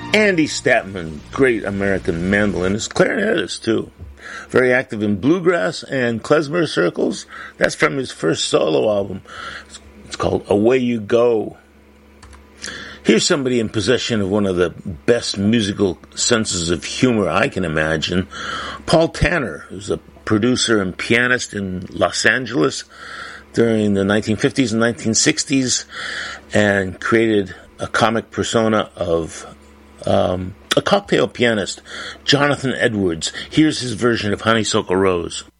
Andy Statman, great American mandolinist, clarinetist too. Very active in bluegrass and klezmer circles. That's from his first solo album. It's called Away You Go. Here's somebody in possession of one of the best musical senses of humor I can imagine. Paul Tanner, who's a producer and pianist in Los Angeles during the 1950s and 1960s, and created a comic persona of a cocktail pianist, Jonathan Edwards. Here's his version of Honeysuckle Rose.